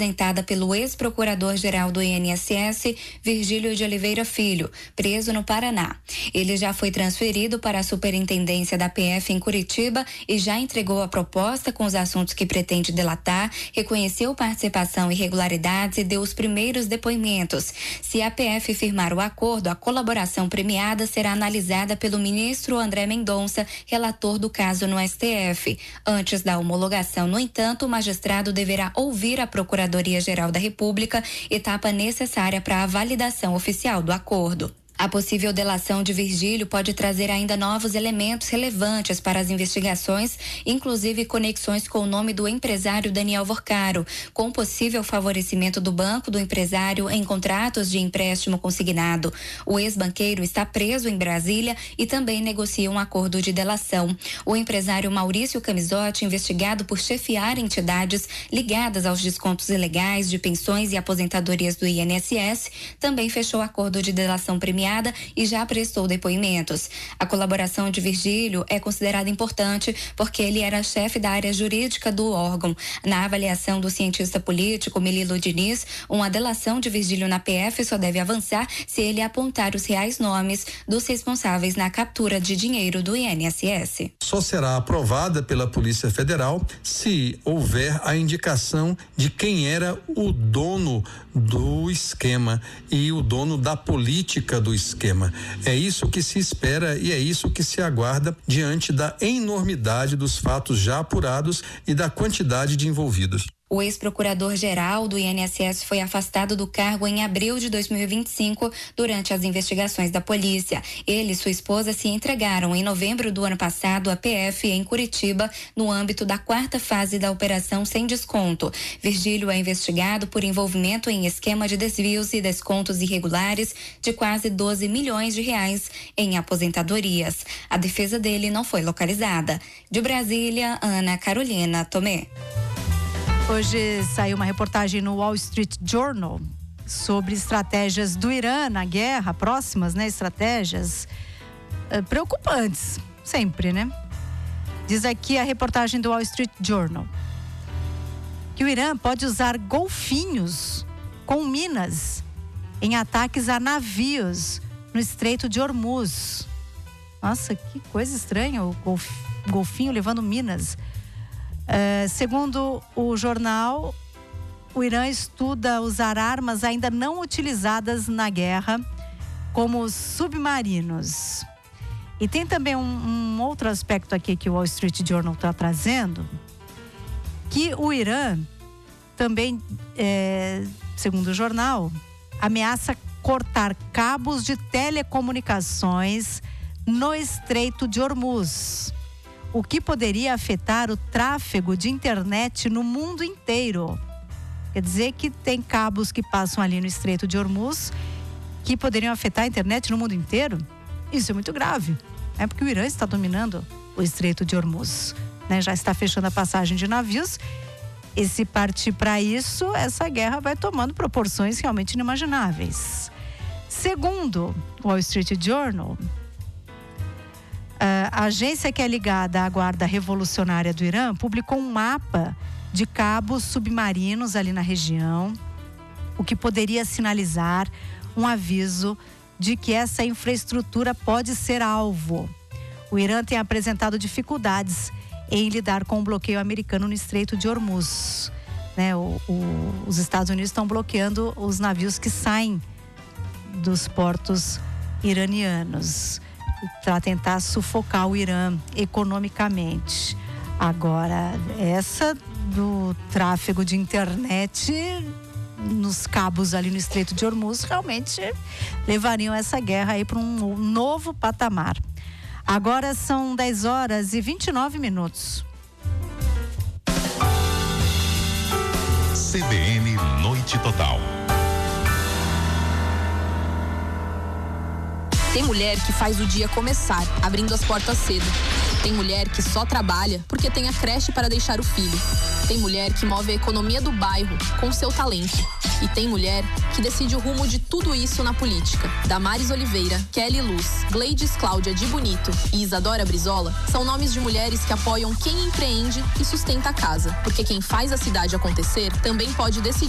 apresentada pelo ex-procurador-geral do INSS, Virgílio de Oliveira Filho, preso no Paraná. Ele já foi transferido para a Superintendência da PF em Curitiba e já entregou a proposta com os assuntos que pretende delatar, reconheceu participação e irregularidades e deu os primeiros depoimentos. Se a PF firmar o acordo, a colaboração premiada será analisada pelo ministro André Mendonça, relator do caso no STF. Antes da homologação, no entanto, o magistrado deverá ouvir a Procuradoria-Geral da República, etapa necessária para a validação oficial do acordo. A possível delação de Virgílio pode trazer ainda novos elementos relevantes para as investigações, inclusive conexões com o nome do empresário Daniel Vorcaro, com possível favorecimento do banco do empresário em contratos de empréstimo consignado. O ex-banqueiro está preso em Brasília e também negocia um acordo de delação. O empresário Maurício Camisotti, investigado por chefiar entidades ligadas aos descontos ilegais de pensões e aposentadorias do INSS, também fechou acordo de delação premiada e já prestou depoimentos. A colaboração de Virgílio é considerada importante porque ele era chefe da área jurídica do órgão. Na avaliação do cientista político Melilo Diniz, uma delação de Virgílio na PF só deve avançar se ele apontar os reais nomes dos responsáveis na captura de dinheiro do INSS. Só será aprovada pela Polícia Federal se houver a indicação de quem era o dono do esquema e o dono da política do esquema. É isso que se espera e é isso que se aguarda diante da enormidade dos fatos já apurados e da quantidade de envolvidos. O ex-procurador-geral do INSS foi afastado do cargo em abril de 2025 durante as investigações da polícia. Ele e sua esposa se entregaram em novembro do ano passado à PF em Curitiba, no âmbito da 4ª fase da Operação Sem Desconto. Virgílio é investigado por envolvimento em esquema de desvios e descontos irregulares de quase 12 milhões de reais em aposentadorias. A defesa dele não foi localizada. De Brasília, Ana Carolina Tomé. Hoje saiu uma reportagem no Wall Street Journal sobre estratégias do Irã na guerra, próximas, né? Estratégias preocupantes, sempre, né? Diz aqui a reportagem do Wall Street Journal que o Irã pode usar golfinhos com minas em ataques a navios no Estreito de Hormuz. Nossa, que coisa estranha, o golfinho levando minas. Segundo o jornal, o Irã estuda usar armas ainda não utilizadas na guerra, como submarinos. E tem também um outro aspecto aqui que o Wall Street Journal está trazendo, que o Irã também, segundo o jornal, ameaça cortar cabos de telecomunicações no Estreito de Hormuz, o que poderia afetar o tráfego de internet no mundo inteiro. Quer dizer que tem cabos que passam ali no Estreito de Hormuz que poderiam afetar a internet no mundo inteiro? Isso é muito grave, né? Porque o Irã está dominando o Estreito de Hormuz, né? Já está fechando a passagem de navios. E se partir para isso, essa guerra vai tomando proporções realmente inimagináveis. Segundo o Wall Street Journal, a agência que é ligada à Guarda Revolucionária do Irã publicou um mapa de cabos submarinos ali na região, o que poderia sinalizar um aviso de que essa infraestrutura pode ser alvo. O Irã tem apresentado dificuldades em lidar com o bloqueio americano no Estreito de Hormuz, né? Os Estados Unidos estão bloqueando os navios que saem dos portos iranianos para tentar sufocar o Irã economicamente. Agora, essa do tráfego de internet nos cabos ali no Estreito de Hormuz realmente levariam essa guerra aí para um novo patamar. Agora são 10h29. CBN Noite Total. Tem mulher que faz o dia começar, abrindo as portas cedo. Tem mulher que só trabalha porque tem a creche para deixar o filho. Tem mulher que move a economia do bairro com seu talento. E tem mulher que decide o rumo de tudo isso na política. Damares Oliveira, Kelly Luz, Gleides Cláudia de Bonito e Isadora Brizola são nomes de mulheres que apoiam quem empreende e sustenta a casa. Porque quem faz a cidade acontecer também pode decidir